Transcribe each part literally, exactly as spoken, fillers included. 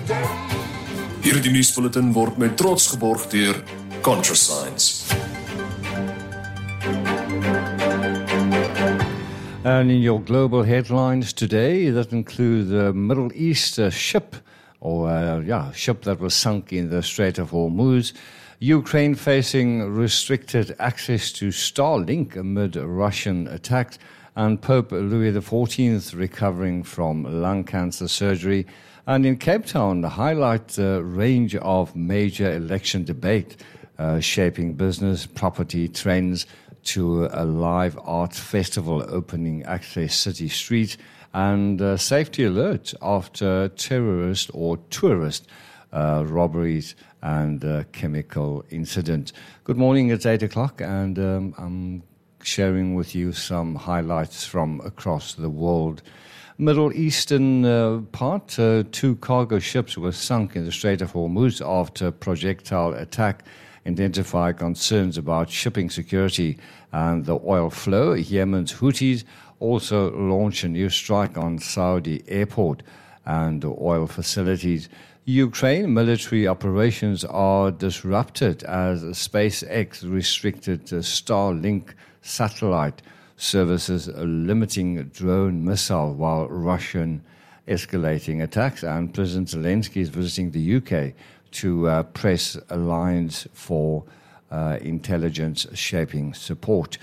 Hierdie nuusbulletin word met trots geborg deur Contrasigns. And in your global headlines today, that include the Middle East uh, ship, or uh, yeah, ship that was sunk in the Strait of Hormuz, Ukraine facing restricted access to Starlink amid Russian attacks, and Pope Louis the fourteenth recovering from lung cancer surgery. And in Cape Town, highlight the range of major election debate uh, shaping business, property trends, to a live art festival opening Access City Street, and uh, safety alert after terrorist or tourist uh, robberies and uh, chemical incident. Good morning, it's eight o'clock, and um, I'm sharing with you some highlights from across the world. Middle Eastern uh, part, uh, two cargo ships were sunk in the Strait of Hormuz after projectile attack identify concerns about shipping security and the oil flow. Yemen's Houthis also launched a new strike on Saudi airport and oil facilities. Ukraine military operations are disrupted as SpaceX restricted Starlink satellite services, limiting drone missile, while Russian escalating attacks. And President Zelensky is visiting the U K to uh, press alliance for uh, intelligence shaping support,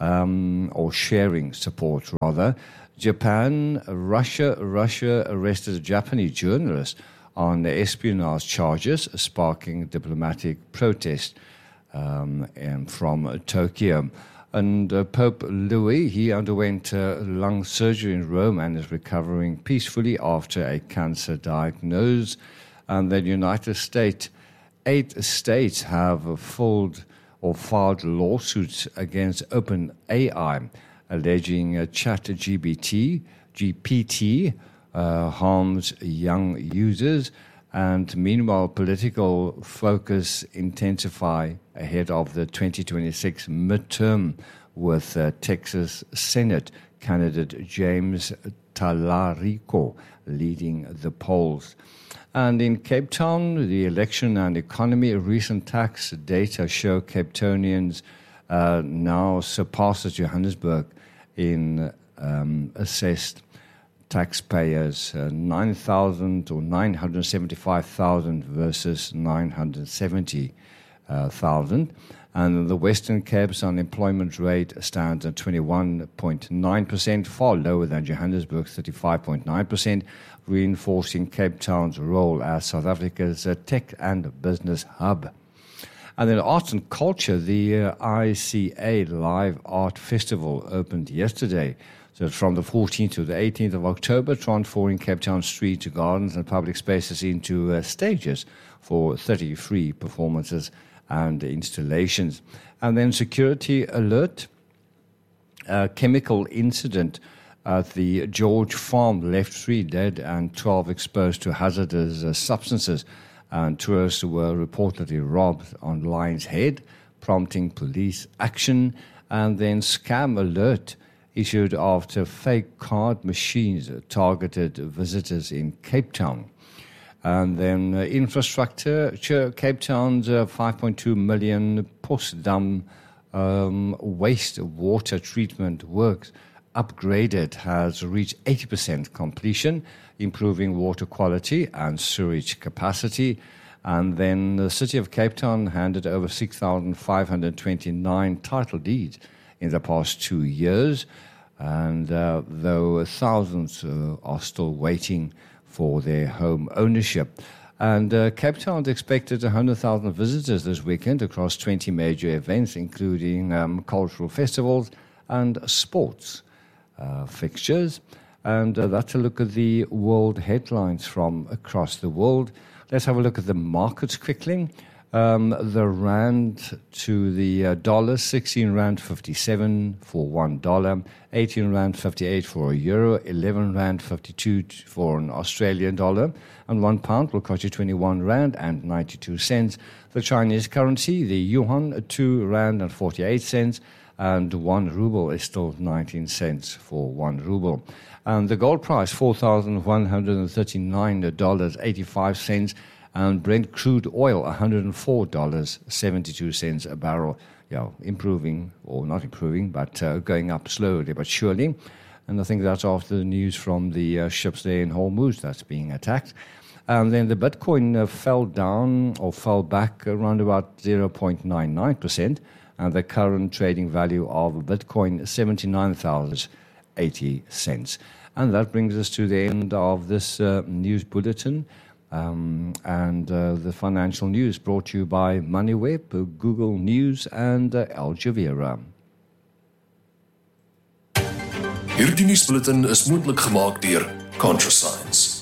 um, or sharing support, rather. Japan, Russia, Russia arrested a Japanese journalist on the espionage charges, sparking diplomatic protest um, and from Tokyo. And uh, Pope Louis, he underwent uh, lung surgery in Rome and is recovering peacefully after a cancer diagnosis. And the United States, eight states have filed or filed lawsuits against OpenAI, alleging uh, ChatGPT, G P T uh, harms young users. And meanwhile, political focus intensify ahead of the twenty twenty-six midterm, with uh, Texas Senate candidate James Talarico leading the polls. And in Cape Town, the election and economy, recent tax data show Cape Townians uh, now surpasses Johannesburg in um, assessed taxpayers, uh, nine thousand or nine hundred seventy-five thousand versus nine hundred seventy thousand. And the Western Cape's unemployment rate stands at twenty-one point nine percent, far lower than Johannesburg's thirty-five point nine percent, reinforcing Cape Town's role as South Africa's uh, tech and business hub. And then arts and culture, the uh, I C A Live Art Festival opened yesterday. So from the fourteenth to the eighteenth of October, transforming Cape Town streets, gardens and public spaces into uh, stages for thirty free performances and installations. And then security alert, a chemical incident at the George Farm left three dead and twelve exposed to hazardous uh, substances. And tourists were reportedly robbed on Lion's Head, prompting police action. And then scam alert issued after fake card machines targeted visitors in Cape Town. And then uh, infrastructure, Cape Town's uh, five point two million Postdam um, waste water treatment works upgraded has reached eighty percent completion, improving water quality and sewage capacity. And then the City of Cape Town handed over six thousand five hundred twenty-nine title deeds in the past two years. And uh, though thousands uh, are still waiting for their home ownership. And uh, Cape Town expected one hundred thousand visitors this weekend across twenty major events, including um, cultural festivals and sports uh, fixtures. And uh, that's a look at the world headlines from across the world. Let's have a look at the markets quickly. Um, the rand to the uh, dollar, sixteen rand fifty-seven for one dollar, eighteen rand fifty-eight for a euro, eleven rand fifty-two for an Australian dollar, and one pound will cost you twenty-one rand and ninety-two cents. The Chinese currency, the yuan, two rand and forty-eight cents, and one ruble is still nineteen cents for one ruble. And the gold price, four thousand one hundred thirty-nine dollars and eighty-five cents, and Brent crude oil, one hundred four dollars and seventy-two cents a barrel. Yeah, improving, or not improving, but uh, going up slowly but surely. And I think that's after the news from the uh, ships there in Hormuz that's being attacked. And then the Bitcoin uh, fell down, or fell back around about zero point nine nine percent. And the current trading value of Bitcoin, seventy-nine thousand eighty cents. And that brings us to the end of this uh, news bulletin. Um, and uh, the financial news brought to you by MoneyWeb, uh, Google News and uh, Al Jazeera. Hierdie nuusbulletin is moontlik gemaak deur ContraScience.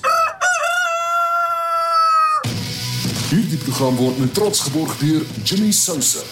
Hierdie program word met trots geborg deur Jimmy Sousa.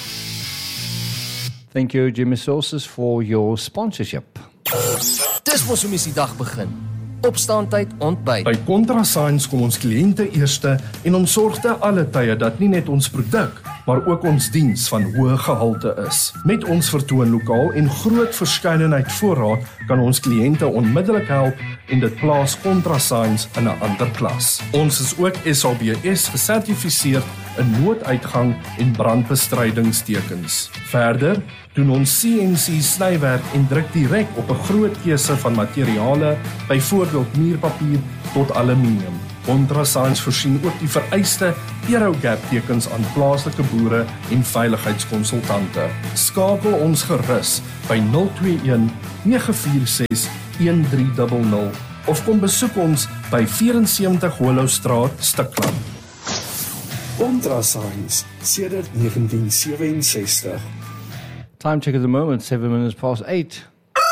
Thank you, Jimmy Sources, for your sponsorship. Dis mos hoe mens die dag begin. Opstaantyd, ontbyt. By ContraScience kom ons kliënte eerste en ons sorg te alle tye dat nie net ons produk, maar ook ons diens van hoë gehalte is. Met ons vertoonlokaal en groot verskeidenheid voorraad kan ons kliënte onmiddellik help en dit plaas ContraScience in 'n ander klas. Ons is ook S A B S gesertifiseer in nooduitgang en brandbestrydingstekens. Verder doen ons C N C snywerk en druk direk op 'n groot keuse van materiale, byvoorbeeld muurpapier tot aluminium. ContraScience voorsien ook die vereiste Aerogap tekens aan plaaslike boere en veiligheidskonsultante. Skakel ons gerus by nul twee een nege vier ses een drie nul nul of kom besoek ons by vyf-en-sewentig Hollowstraat, Stikland. ContraScience, sedert negentien sewe-en-sestig. Time check at the moment, seven minutes past eight.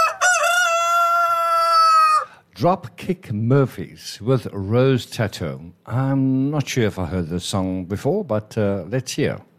Dropkick Murphys with Rose Tattoo. I'm not sure if I heard this song before, but uh, let's hear.